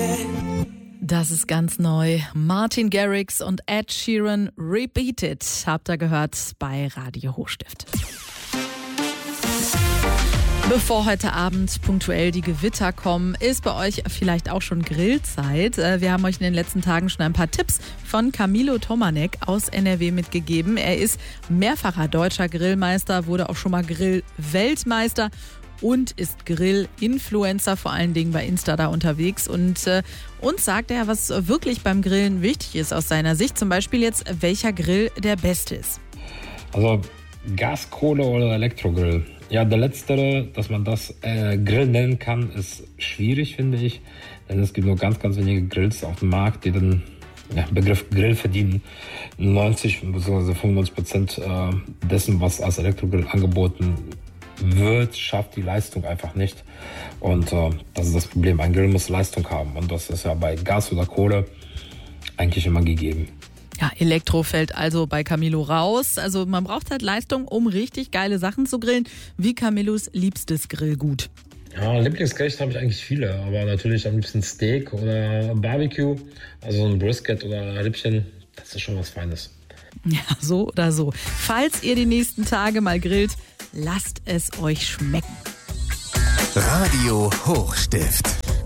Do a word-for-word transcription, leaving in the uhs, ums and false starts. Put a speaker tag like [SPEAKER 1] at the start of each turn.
[SPEAKER 1] Das ist ganz neu. Martin Garrix und Ed Sheeran, Repeat It, habt ihr gehört bei Radio Hochstift. Bevor heute Abend punktuell die Gewitter kommen, ist bei euch vielleicht auch schon Grillzeit. Wir haben euch in den letzten Tagen schon ein paar Tipps von Camilo Tomanek aus N R W mitgegeben. Er ist mehrfacher deutscher Grillmeister, wurde auch schon mal Grill-Weltmeister und ist Grill-Influencer, vor allen Dingen bei Insta da unterwegs. Und äh, uns sagt er, was wirklich beim Grillen wichtig ist aus seiner Sicht. Zum Beispiel jetzt, welcher Grill der beste ist.
[SPEAKER 2] Also Gaskohle oder Elektrogrill. Ja, der letztere, dass man das äh, Grill nennen kann, ist schwierig, finde ich. Denn es gibt nur ganz, ganz wenige Grills auf dem Markt, die den ja, Begriff Grill verdienen. neunzig bzw. fünfundneunzig Prozent äh, dessen, was als Elektrogrill angeboten wird, schafft die Leistung einfach nicht. Und äh, das ist das Problem. Ein Grill muss Leistung haben. Und das ist ja bei Gas oder Kohle eigentlich immer gegeben.
[SPEAKER 1] Ja, Elektro fällt also bei Camilo raus. Also man braucht halt Leistung, um richtig geile Sachen zu grillen. Wie Camilos liebstes Grillgut.
[SPEAKER 2] Ja, Lieblingsgericht habe ich eigentlich viele, aber natürlich am liebsten Steak oder Barbecue. Also so ein Brisket oder Rippchen, das ist schon was Feines.
[SPEAKER 1] Ja, so oder so. Falls ihr die nächsten Tage mal grillt, lasst es euch schmecken.
[SPEAKER 3] Radio Hochstift.